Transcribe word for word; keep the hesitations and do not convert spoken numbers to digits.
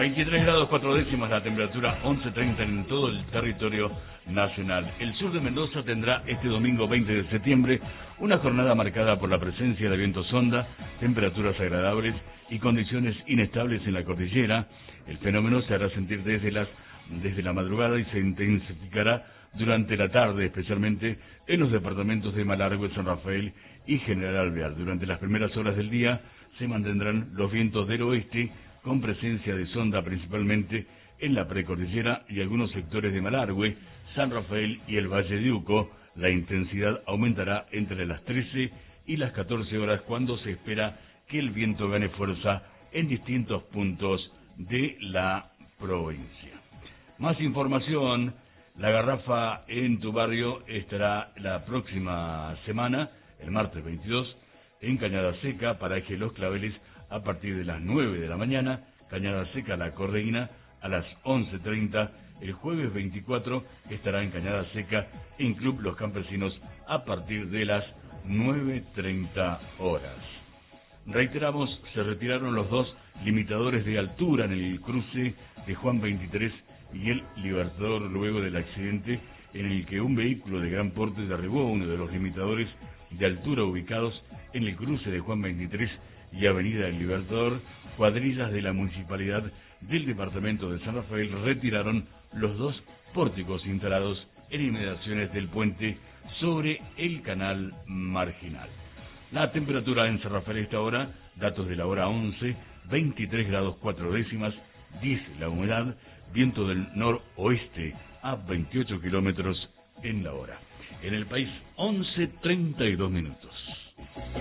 veintitrés grados cuatro décimas la temperatura, once treinta en todo el territorio nacional. El sur de Mendoza tendrá este domingo veinte de septiembre una jornada marcada por la presencia de vientos sonda, temperaturas agradables y condiciones inestables en la cordillera. El fenómeno se hará sentir desde las desde la madrugada y se intensificará durante la tarde, especialmente en los departamentos de Malargüe, San Rafael y General Alvear. Durante las primeras horas del día se mantendrán los vientos del oeste con presencia de sonda principalmente en la precordillera y algunos sectores de Malargüe, San Rafael y el Valle de Uco. La intensidad aumentará entre las trece y las catorce horas cuando se espera que el viento gane fuerza en distintos puntos de la provincia. Más información, la garrafa en tu barrio estará la próxima semana, el martes veintidós, en Cañada Seca, paraje Los Claveles, a partir de las nueve de la mañana, Cañada Seca La Cordeína a las once treinta, el jueves veinticuatro estará en Cañada Seca en Club Los Campesinos a partir de las nueve treinta horas. Reiteramos, se retiraron los dos limitadores de altura en el cruce de Juan veintitrés y el Libertador luego del accidente en el que un vehículo de gran porte derribó uno de los limitadores de altura ubicados en el cruce de Juan veintitrés y Avenida del Libertador. Cuadrillas de la Municipalidad del Departamento de San Rafael retiraron los dos pórticos instalados en inmediaciones del puente sobre el canal marginal. La temperatura en San Rafael a esta hora, datos de la hora once, veintitrés grados cuatro décimas, diez la humedad, viento del noroeste a veintiocho kilómetros en la hora. En el país, once treinta y dos minutos.